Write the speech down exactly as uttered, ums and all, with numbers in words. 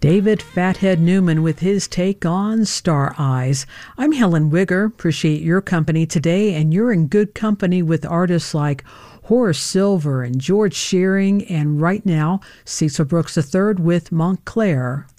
David Fathead Newman with his take on Star Eyes. I'm Helen Wigger. Appreciate your company today, and you're in good company with artists like Horace Silver and George Shearing, and right now, Cecil Brooks the third with Montclair.